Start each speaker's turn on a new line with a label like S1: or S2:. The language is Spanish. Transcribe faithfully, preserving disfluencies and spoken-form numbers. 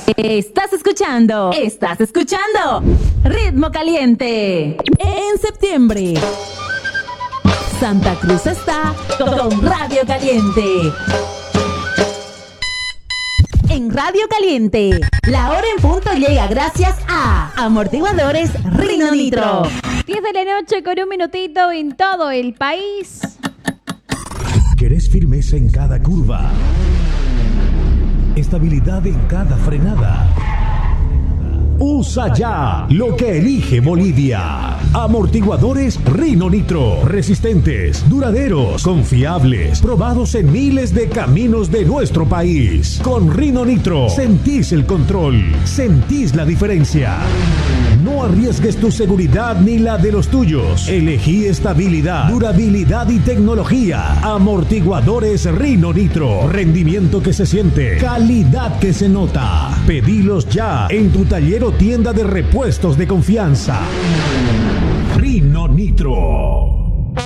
S1: Estás escuchando, estás escuchando Ritmo Caliente. En septiembre, Santa Cruz está con Radio Caliente. En Radio Caliente, la hora en punto llega gracias a Amortiguadores Rino Nitro.
S2: diez de la noche con un minutito en todo el país.
S3: ¿Querés firmeza en cada curva? Estabilidad en cada frenada. Usa ya lo que elige Bolivia. Amortiguadores Rino Nitro. Resistentes, duraderos, confiables, probados en miles de caminos de nuestro país. Con Rino Nitro sentís el control, sentís la diferencia. No arriesgues tu seguridad ni la de los tuyos. Elegí estabilidad, durabilidad y tecnología. Amortiguadores Rino Nitro. Rendimiento que se siente, calidad que se nota. Pedilos ya en tu taller o tienda de repuestos de confianza.